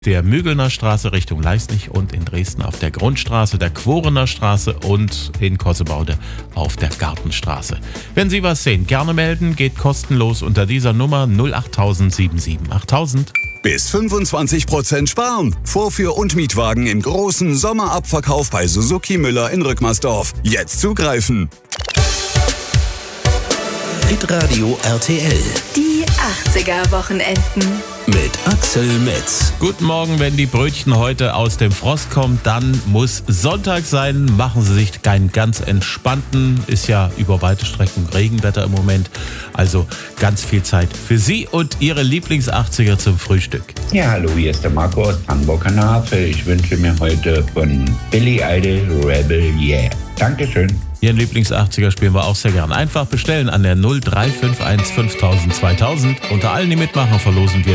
Der Mügelner Straße Richtung Leisnig und in Dresden auf der Grundstraße, der Quorener Straße und in Kossebaude auf der Gartenstraße. Wenn Sie was sehen, gerne melden, geht kostenlos unter dieser Nummer 08000 77 8000. Bis 25% sparen. Vorführ- und Mietwagen im großen Sommerabverkauf bei Suzuki Müller in Rückmersdorf. Jetzt zugreifen. Hitradio RTL Die 80er-Wochenenden. mit Axel Metz. Guten Morgen, wenn die Brötchen heute aus dem Frost kommen, dann muss Sonntag sein. Machen Sie sich keinen ganz entspannten, ist ja über weite Strecken Regenwetter im Moment. Also ganz viel Zeit für Sie und Ihre Lieblings-80er zum Frühstück. Ja, hallo, hier ist der Marco aus Hamburg-Hanau-Havel. Ich wünsche mir heute von Billy Idol Rebel Yeah. Dankeschön. Ihren Lieblings-80er spielen wir auch sehr gern. Einfach bestellen an der 0351 5000 2000. Unter allen, die mitmachen, verlosen wir